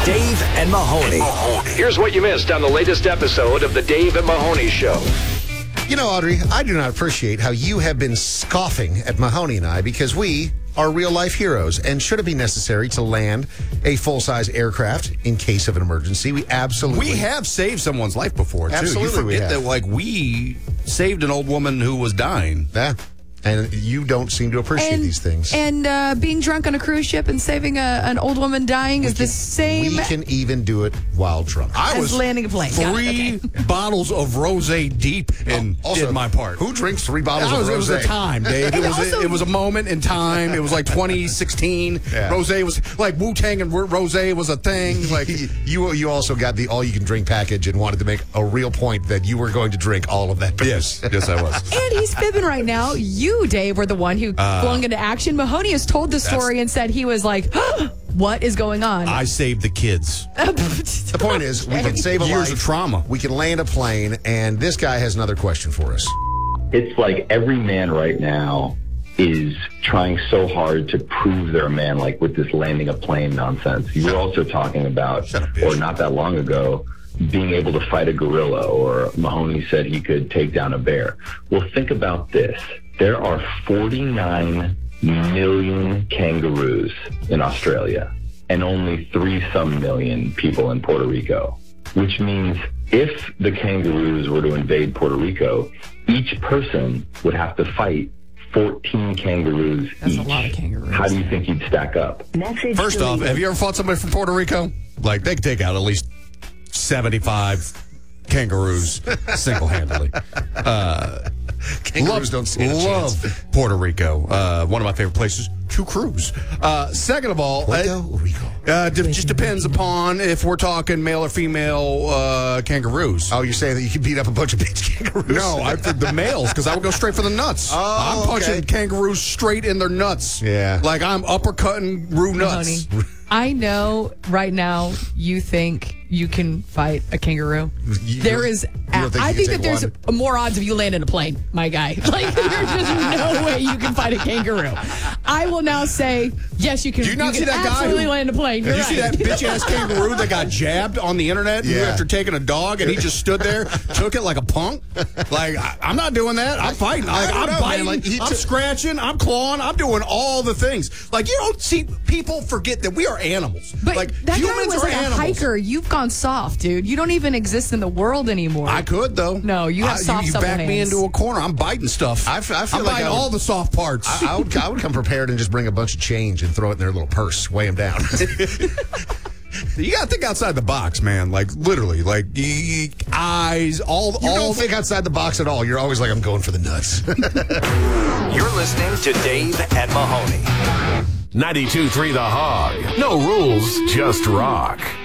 Dave and Mahoney. Here's what you missed on the latest episode of the Dave and Mahoney Show. You know, Audrey, I do not appreciate how you have been scoffing at Mahoney and I because we are real-life heroes. And should it be necessary to land a full-size aircraft in case of an emergency, we absolutely... We have saved someone's life before, too. Absolutely, you forget that, we saved an old woman who was dying. Yeah. And you don't seem to appreciate these things. And being drunk on a cruise ship and saving an old woman dying is the same. We can even do it while drunk. I was landing a plane. 3 bottles of rosé deep and also, did my part. Who drinks 3 bottles of rosé? It was a time, Dave. It was a moment in time. It was like 2016. Yeah. Rosé was like Wu-Tang and rosé was a thing. Like you also got the all-you-can-drink package and wanted to make a real point that you were going to drink all of that. Yes, I was. And he's fibbing right now. You, Dave, were the one who flung into action. Mahoney has told the story and said he was like, what is going on? I saved the kids. The point is, we can save a life. Years of trauma. We can land a plane, and this guy has another question for us. It's like every man right now is trying so hard to prove they're a man, like with this landing a plane nonsense. You were also talking about, or not that long ago, being able to fight a gorilla, or Mahoney said he could take down a bear. Well, think about this. There are 49 million kangaroos in Australia and only 3-some million people in Puerto Rico, which means if the kangaroos were to invade Puerto Rico, each person would have to fight 14 kangaroos That's each. a lot of kangaroos. How do you think you'd stack up? First off, have you ever fought somebody from Puerto Rico? Like, they could take out at least 75 kangaroos single-handedly. Kangaroos don't stand a chance. Love Puerto Rico. One of my favorite places to cruise. Second of all, just depends upon if we're talking male or female kangaroos. Oh, you're saying that you can beat up a bunch of bitch kangaroos? No, the males, because I would go straight for the nuts. Oh, I'm punching kangaroos straight in their nuts. Yeah. Like I'm uppercutting roo nuts. Mahoney, I know right now you think you can fight a kangaroo. I think that there's more odds of you landing a plane, my guy. Like, there's just no way you can fight a kangaroo. I will now say, yes, you can. Do you not see that guy absolutely land a plane. Did you see that bitch-ass kangaroo that got jabbed on the internet after taking a dog, and he just stood there, took it like a punk? Like, I'm not doing that. I'm fighting. I'm biting. I'm scratching. I'm clawing. I'm doing all the things. Like, you don't see, people forget that we are animals. But like, that guy humans was are like animals. a hiker. You've gone soft, dude. You don't even exist in the world anymore. I could, though. No, you have soft You back me into a corner. I'm biting stuff. I feel I'm like biting all the soft parts. I would come prepared and just bring a bunch of change and throw it in their little purse, weigh them down. You got to think outside the box, man. Like, literally. Like, eyes, all... You don't think outside the box at all. You're always like, I'm going for the nuts. You're listening to Dave and Mahoney. 92.3 The Hog. No rules, just rock.